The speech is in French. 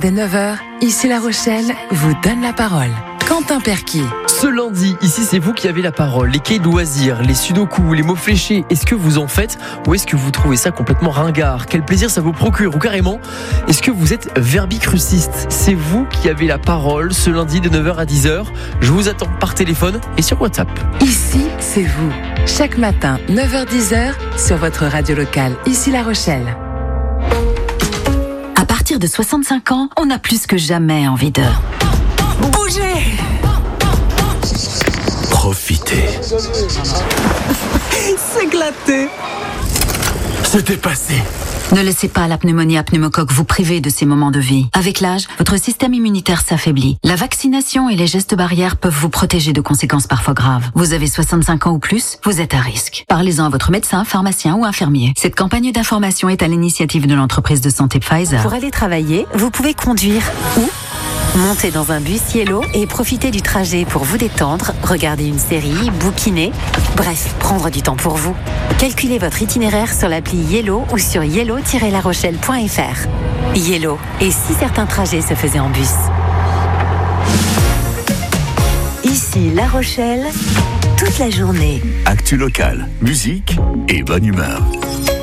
dès 9h, ici La Rochelle vous donne la parole. Quentin Perky. Ce lundi, ici c'est vous qui avez la parole. Les quais de loisirs, les sudoku, les mots fléchés, est-ce que vous en faites ou est-ce que vous trouvez ça complètement ringard? Quel plaisir ça vous procure? Ou carrément, est-ce que vous êtes verbicruciste? C'est vous qui avez la parole ce lundi de 9h à 10h. Je vous attends par téléphone et sur WhatsApp. Ici, c'est vous. Chaque matin, 9h-10h, sur votre radio locale, ici La Rochelle. À partir de 65 ans, on a plus que jamais envie de bouger. Profiter. S'éclater. Se dépasser. Ne laissez pas la pneumonie à pneumocoque vous priver de ces moments de vie. Avec l'âge, votre système immunitaire s'affaiblit. La vaccination et les gestes barrières peuvent vous protéger de conséquences parfois graves. Vous avez 65 ans ou plus, vous êtes à risque. Parlez-en à votre médecin, pharmacien ou infirmier. Cette campagne d'information est à l'initiative de l'entreprise de santé Pfizer. Pour aller travailler, vous pouvez conduire ou monter dans un bus Yellow et profiter du trajet pour vous détendre, regarder une série, bouquiner, bref, prendre du temps pour vous. Calculez votre itinéraire sur l'appli Yellow ou sur yellow-larochelle.fr. Yellow, et si certains trajets se faisaient en bus? Ici La Rochelle, toute la journée. Actu locale, musique et bonne humeur.